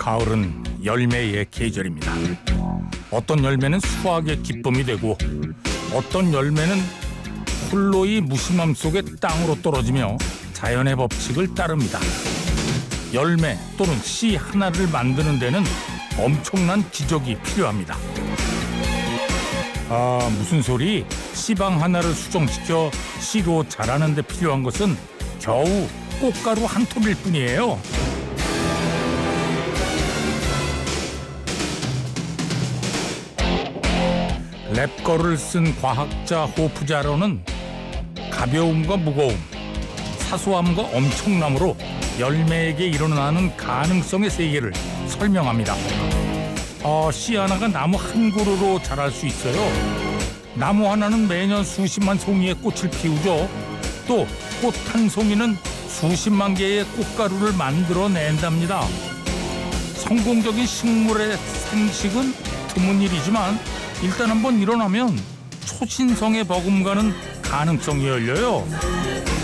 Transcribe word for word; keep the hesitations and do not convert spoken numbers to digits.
가을은 열매의 계절입니다. 어떤 열매는 수확의 기쁨이 되고 어떤 열매는 홀로이 무심함 속에 땅으로 떨어지며 자연의 법칙을 따릅니다. 열매 또는 씨 하나를 만드는 데는 엄청난 기적이 필요합니다. 아, 무슨 소리? 씨방 하나를 수정시켜 씨로 자라는 데 필요한 것은 겨우 꽃가루 한 톨일 뿐이에요. 랩거를 쓴 과학자 호프자로는 가벼움과 무거움, 사소함과 엄청남으로 열매에게 일어나는 가능성의 세계를 설명합니다. 어, 씨 하나가 나무 한 그루로 자랄 수 있어요. 나무 하나는 매년 수십만 송이의 꽃을 피우죠. 또 꽃 한 송이는 수십만 개의 꽃가루를 만들어낸답니다. 성공적인 식물의 생식은 드문 일이지만 일단 한번 일어나면 초신성에 버금가는 가능성이 열려요.